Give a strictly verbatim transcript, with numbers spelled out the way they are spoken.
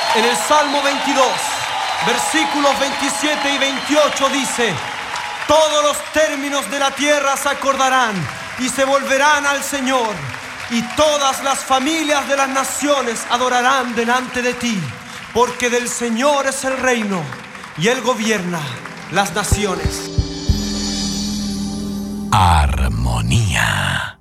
En el Salmo veintidós, versículos veintisiete y veintiocho dice: todos los términos de la tierra se acordarán y se volverán al Señor, y todas las familias de las naciones adorarán delante de ti, porque del Señor es el reino y Él gobierna las naciones. Armonía.